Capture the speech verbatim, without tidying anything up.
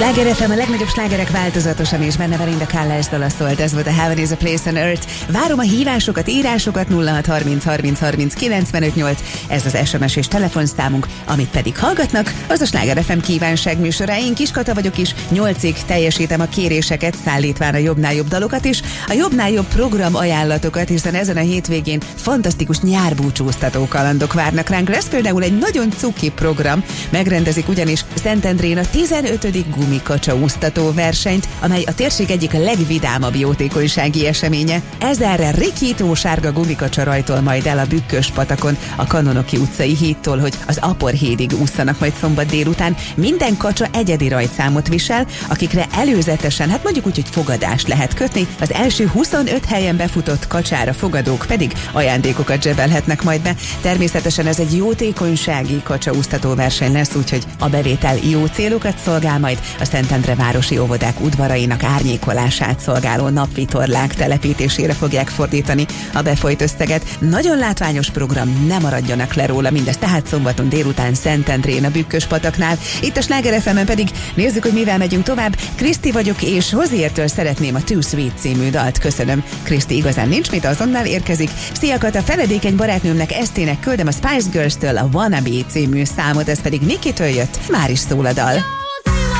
Sláger ef em, a legnagyobb slágerek változatosan, és benne Belinda Carlisle dala szólt, ez volt a Heaven is a Place on Earth. Várom a hívásokat, írásokat nulla hat harminc harminc harminc kilencvenöt nyolc, ez az es em es és telefonszámunk, amit pedig hallgatnak, az a Sláger ef em kívánság műsora. Én Kis Kata vagyok is, nyolcig teljesítem a kéréseket, szállítván a jobbnál jobb dalokat is, a jobbnál jobb program ajánlatokat, hiszen ezen a hétvégén fantasztikus nyárbúcsúztató kalandok várnak ránk. Lesz például egy nagyon cuki program, megrendezik ugyanis Szentendrén a tizenötödik gumikacsa úsztató versenyt, amely a térség egyik legvidámabb jótékonysági eseménye. Ezerre rikító sárga gumikacsa rajtol majd el a Bükkös-patakon, a Kanonoki utcai hídtól, hogy az Aporhídig ússzanak majd szombat délután. Minden kacsa egyedi rajtszámot visel, akikre előzetesen, hát mondjuk úgy, hogy fogadást lehet kötni. Az első huszonöt helyen befutott kacsára fogadók pedig ajándékokat zsebelhetnek majd be. Természetesen ez egy jótékonysági kacsaúsztató verseny lesz, úgyhogy a bevétel jó célokat szolgál, majd a Szentendre városi óvodák udvarainak árnyékolását szolgáló napvitorlák telepítésére fogják fordítani a befolyt összeget. Nagyon látványos program, ne maradjanak le róla, mindez tehát szombaton délután Szentendrén a Bükkös-pataknál. Itt a Sláger ef emen pedig nézzük, hogy mivel megyünk tovább. Kriszti vagyok, és Hoziertől szeretném a Too Sweet című dalt. Köszönöm. Kriszti, igazán nincs mit, azonnal érkezik. Szia Kata, feledékeny barátnőmnek, Esztének küldöm a Spice Girls-től a Wannabe című számot, ez pedig Nikitől jött, már is szól a dal.